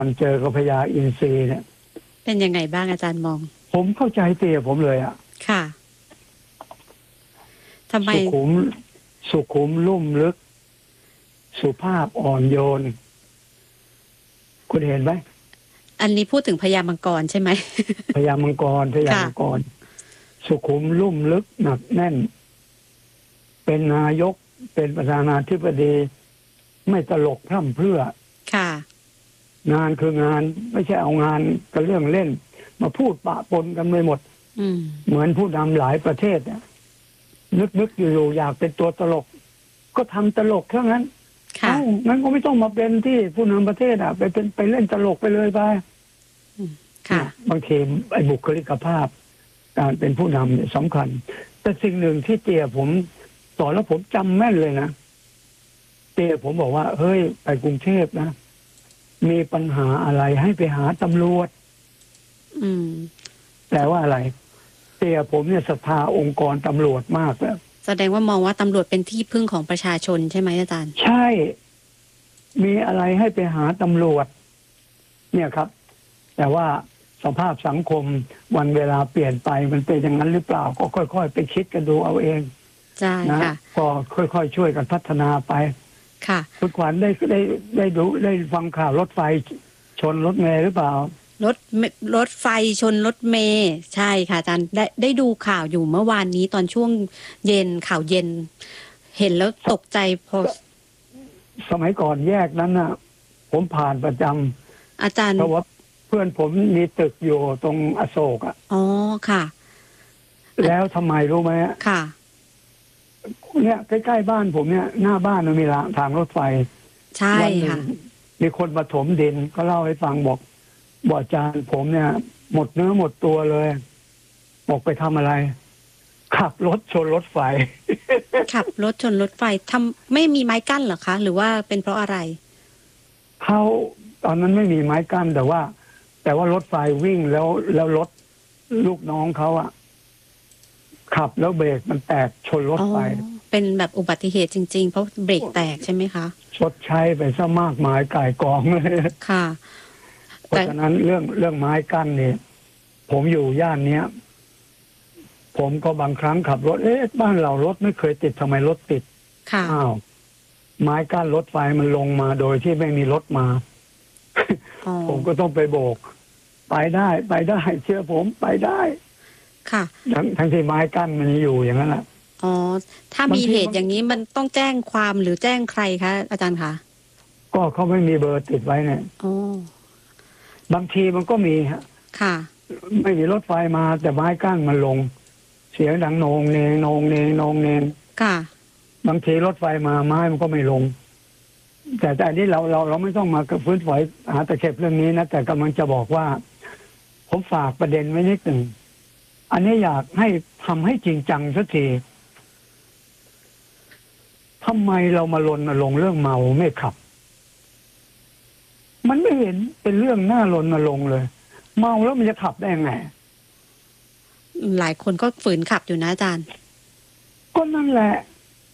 มันเจอกับพญาอินทรีเนี่ยเป็นยังไงบ้างอาจารย์มองผมเข้าใจเตี่ยผมเลยอ่ะค่ะทำไมสุขุมลุ่มลึกสุภาพอ่อนโยนคุณเห็นไหมอันนี้พูดถึงพญามังกรใช่ไหมพญามังกรสุขุมลุ่มลึกหนักแน่นเป็นนายกเป็นประธานาธิบดีไม่ตลกพร่ำเพรื่อค่ะงานคืองานไม่ใช่เอางานกับเรื่องเล่นมาพูดปะปนกันไปหมดเหมือนผู้นำหลายประเทศนึกอยู่อยากเป็นตัวตลกก็ทำตลกเท่านั้นงั้นก็ไม่ต้องมาเป็นที่ผู้นำประเทศไปเล่นตลกไปเลยไปบางทีไอ้บุคลิกภาพการเป็นผู้นำเนี่ยสำคัญแต่สิ่งหนึ่งที่เตี่ยผมสอนแล้วผมจำแม่นเลยนะเตี่ยผมบอกว่าเฮ้ยไปกรุงเทพนะมีปัญหาอะไรให้ไปหาตำรวจแต่ว่าอะไรเตี่ยผมเนี่ยศรัทธาองค์กรตำรวจมากแล้วแสดงว่ามองว่าตำรวจเป็นที่พึ่งของประชาชนใช่ไหมอาจารย์ใช่มีอะไรให้ไปหาตำรวจเนี่ยครับแต่ว่าสภาพสังคมวันเวลาเปลี่ยนไปมันเป็นอย่างนั้นหรือเปล่าก็ค่อยๆไปคิดกันดูเอาเองใช่ค่ะก็ค่อยๆช่วยกันพัฒนาไปค่ะคุณขวัญได้ฟังข่าวรถไฟชนรถเมล์หรือเปล่ารถไฟชนรถเมล์ใช่ค่ะอาจารย์ได้ดูข่าวอยู่เมื่อวานนี้ตอนช่วงเย็นข่าวเย็นเห็นแล้วตกใจพอสมัยก่อนแยกนั้นน่ะผมผ่านประจำอาจารย์เพราะว่าเพื่อนผมมีตึกอยู่ตรงอโศกอ๋อค่ะแล้วทำไมรู้ไหมค่ะเนี่ยใกล้ๆบ้านผมเนี่ยหน้าบ้านมันมีทางรถไฟใช่ค่ะมีคนมาถมดินก็เล่าให้ฟังบอกอาจารย์ผมเนี่ยหมดเนื้อหมดตัวเลยบอกไปทำอะไรขับรถชนรถไฟขับรถชนรถไฟทำไม่มีไม้กั้นเหรอคะหรือว่าเป็นเพราะอะไรเขาตอนนั้นไม่มีไม้กั้นแต่ว่ารถไฟวิ่งแล้วรถลูกน้องเขาขับแล้วเบรกมันแตกชนรถไฟเป็นแบบอุบัติเหตุจริงๆเพราะเบรกแตกใช่ไหมคะชดใช้ไปซะมากมายก่ายกองเลยค่ะเพราะฉะนั้นเรื่องไม้กั้นเนี่ยผมอยู่ย่านเนี้ยผมก็บางครั้งขับรถบ้านเรารถไม่เคยติดทำไมรถติดอ้าวไม้กั้นรถไฟมันลงมาโดยที่ไม่มีรถมาผมก็ต้องไปโบกไปได้เชื่อผมไปได้ค่ะทั้งที่ไม้กั้นมันอยู่อย่างนั้นแหละอ๋อถ้ามีเหตุอย่างนี้มันต้องแจ้งความหรือแจ้งใครคะอาจารย์คะก็เขาไม่มีเบอร์ติดไว้เนี่ยบางทีมันก็มีฮะค่ะไม่มีรถไฟมาแต่ไม้กั้นมันลงเสียงดังโหนงเนงโหนงเนงโหนงเนงค่ะบางทีรถไฟมาไม้มันก็ไม่ลงแต่อันนี้เราไม่ต้องมาฟื้นฝอยหาตะเข็บเรื่องนี้นะแต่กำลังจะบอกว่าผมฝากประเด็นไว้นิดหนึ่งอันนี้อยากให้ทำให้จริงจังสักทีทำไมเรามารณรงค์เรื่องเมาไม่ขับมันไม่เห็นเป็นเรื่องน่ารณรงค์เลยเมาแล้วมันจะขับได้ยังไงหลายคนก็ฝืนขับอยู่นะอาจารย์ก็นั่นแหละ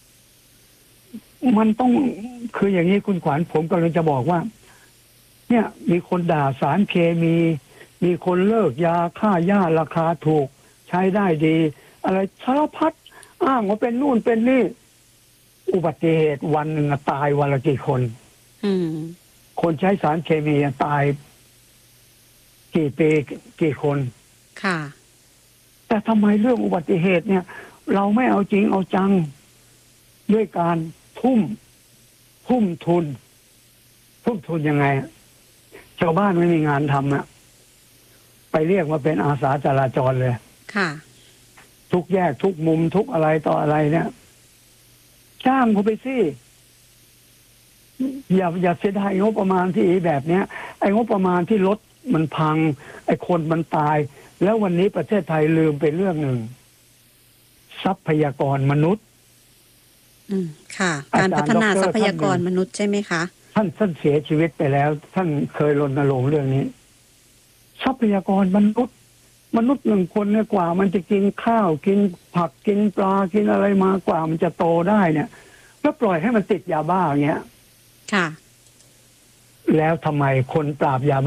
มันต้องคืออย่างนี้คุณขวัญผมกำลังจะบอกว่าเนี่ยมีคนด่าสารเคมีคนเลิกยาฆ่าหญ้าราคาถูกใช้ได้ดีอะไรสารพัดอ้างว่าเป็นนู่นเป็นนี่อุบัติเหตุวันหนึ่งตายวันละกี่คนคนใช้สารเคมีตายกี่ปีกี่คนค่ะแต่ทำไมเรื่องอุบัติเหตุเนี่ยเราไม่เอาจริงเอาจังด้วยการทุ่มทุนยังไงชาวบ้านไม่มีงานทำไปเรียกมาเป็นอาสาจราจรเลยค่ะทุกแยกทุกมุมทุกอะไรต่ออะไรเนี่ยจ้างเขาไปสิอย่าเสียดายงบประมาณที่แบบเนี้ยไอ้งบประมาณที่รถมันพังไอ้คนมันตายแล้ววันนี้ประเทศไทยลืมไปเรื่องหนึ่งทรัพยากรมนุษย์ค่ะการพัฒนาทรัพยากรมนุษย์ใช่ไหมคะท่านเสียชีวิตไปแล้วท่านเคยรณรงค์เรื่องนี้ทรัพยากรมนุษย์หนึ่งคนเนี่ยกว่ามันจะกินข้าวกินผักกินปลากินอะไรมากว่ามันจะโตได้เนี่ยแล้วปล่อยให้มันติดยาบ้าอย่างเงี้ยค่ะแล้วทำไมคนปราบยา